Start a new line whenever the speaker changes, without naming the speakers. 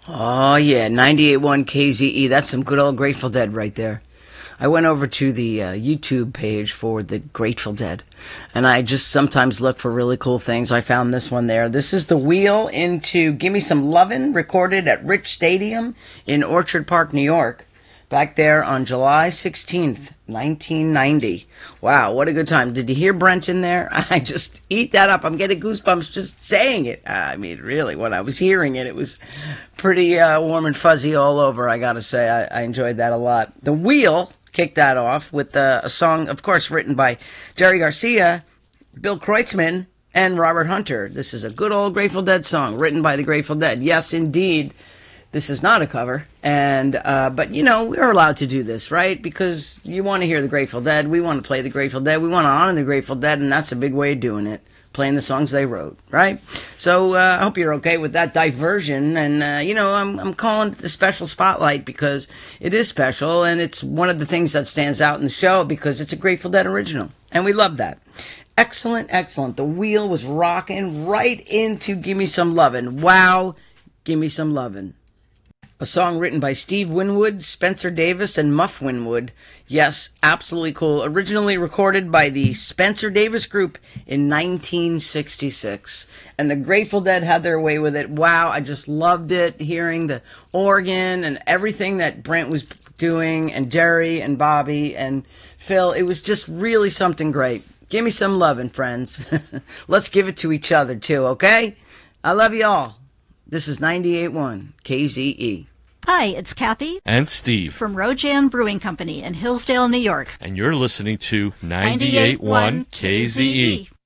Oh, yeah, 98.1 KZE. That's some good old Grateful Dead right there. I went over to the YouTube page for the Grateful Dead, and I just sometimes look for really cool things. I found this one there. This is the wheel into Gimme Some Lovin', recorded at Rich Stadium in Orchard Park, New York, back there on July 16th, 1990. Wow, what a good time. Did you hear Brent in there? I just eat that up. I'm getting goosebumps just saying it. I mean, really, when I was hearing it, it was pretty warm and fuzzy all over, I gotta say. I enjoyed that a lot. The wheel kicked that off with a song, of course, written by Jerry Garcia, Bill Kreutzmann, and Robert Hunter. This is a good old Grateful Dead song written by the Grateful Dead. Yes, indeed, this is not a cover, and but you know, we're allowed to do this, right? Because you want to hear the Grateful Dead, we want to play the Grateful Dead, we want to honor the Grateful Dead, and that's a big way of doing it, playing the songs they wrote, right? So I hope you're okay with that diversion, and you know, I'm calling it the special spotlight because it is special, and it's one of the things that stands out in the show because it's a Grateful Dead original, and we love that. Excellent, excellent. The wheel was rocking right into Gimme Some Lovin'. Wow, Gimme Some Lovin'. A song written by Steve Winwood, Spencer Davis, and Muff Winwood. Yes, absolutely cool. Originally recorded by the Spencer Davis Group in 1966. And the Grateful Dead had their way with it. Wow, I just loved it, hearing the organ and everything that Brent was doing, and Jerry and Bobby and Phil. It was just really something great. Give me some lovin', friends. Let's give it to each other, too, okay? I love you all. This is 98.1 KZE.
Hi, it's Kathy
and Steve
from Rojan Brewing Company in Hillsdale, New York.
And you're listening to 98.1 KZE.